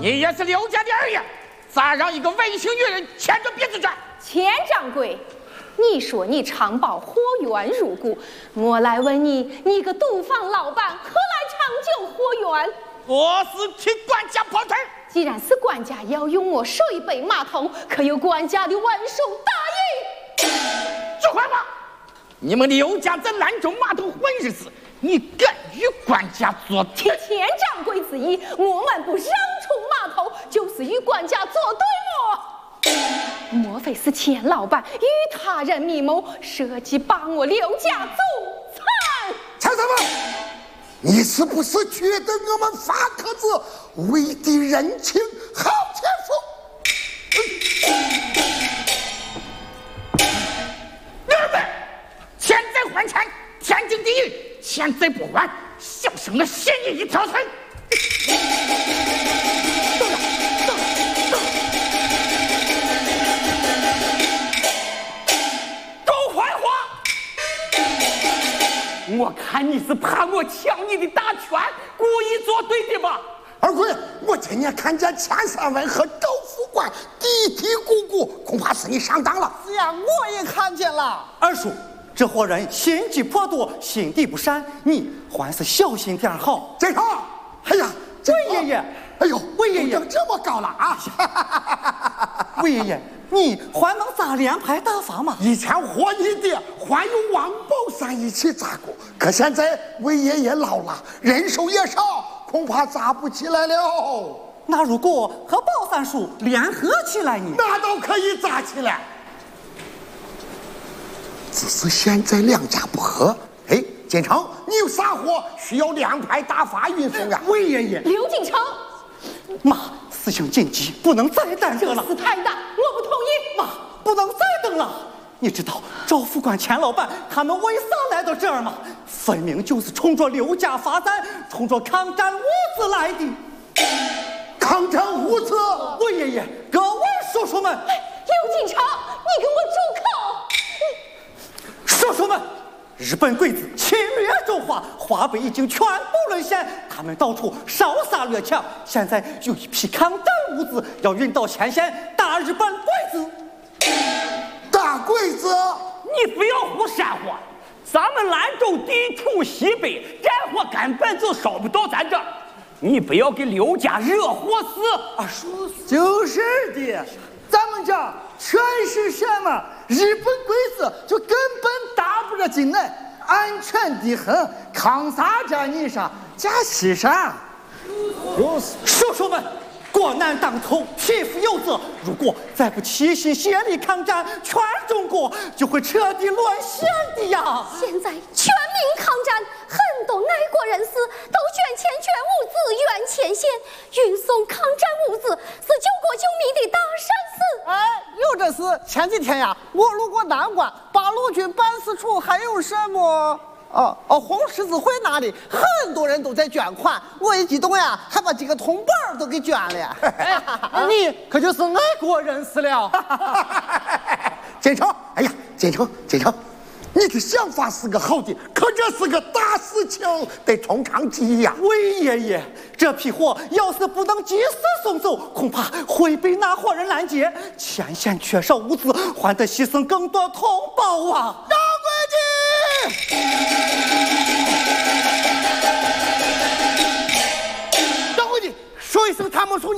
你也是刘家的儿爷，咋让一个违姓女人牵着鼻子转？ 钱掌柜，你说你常保货源入股，我来问你，你个赌坊老板何来长久货源？ 我是替管家跑腿。 既然是管家要用我水北码头，可有管家的文书答应？ 这话吧，你们刘家在兰州码头混日子，你敢与管家作对？ 钱掌柜之意，我们不让出码头，就是与管家作对么？莫非是钱老板与他人密谋，设计把我刘家祖残？ 钱三们，你是不是觉得我们发壳子为的人情好钱女儿们，欠债还钱，天经地义；欠债不还，小生的心意一条腿。动了，动了，动了！狗坏话！我看你是怕我抢你的大权，故意作对的吧？ 二贵，我今年看见钱三文和周副官嘀嘀咕咕，恐怕是你上当了。 是呀，我也看见了。 二叔，这伙人心机颇多，心地不善，你还是小心点好。 这头，哎呀， 魏爷爷， 哎呦， 魏爷爷都这么高了啊！ 魏爷爷，你还能砸连排大发吗？ 以前和你爹还有王宝山一起砸过，可现在魏爷爷老了，人手也少，恐怕砸不起来了。 那如果和宝三叔联合起来呢？ 那都可以砸起来。只是现在两家不和。哎，锦城，你有啥货需要连排大发运送啊？ 魏爷爷， 刘锦成， 妈，事情紧急，不能再耽搁了。 事太大，我不同意。 妈，不能再等了。你知道赵副官、钱老板他们为啥来到这儿吗？分明就是冲着刘家发展，冲着抗战物资来的。 抗战物资， 魏爷爷，各位叔叔们， 刘锦成，你给我住口！ 叔叔们，日本鬼子侵略中华，华北已经全部沦陷，他们到处烧杀掠抢，现在有一批抗战物资要运到前线打日本鬼子。 打鬼子？ 你不要胡煽话！咱们兰州地处西北，战火根本就烧不到咱这儿。你不要给刘家惹祸事。 二叔， 就是的，咱们这儿全是什么？日本鬼子就根本打不着进来，安全的很。抗啥战你上加西山？ 叔叔们，国难当头，匹夫有责。如果再不齐心协力抗战，全中国就会彻底沦陷的呀！ 现在全民抗战，很多爱国人士都捐钱捐物资援前线，运送抗战物资是救国救民的大善事。 哎，有这事。前几天呀，我路过南关八路军办事处，还有什么？红十字会那里很多人都在捐款，我一激动呀，还把几个铜板都给捐了。 你可就是爱国人士了。 锦城，哎呀，锦城，你的想法是个好的，可这是个大事情，得从长计议呀。 魏爷爷，这批货要是不能及时送走，恐怕会被那伙人拦截。前线缺少物资，还得牺牲更多同胞啊！ 张规矩， 张规矩，说一声他们从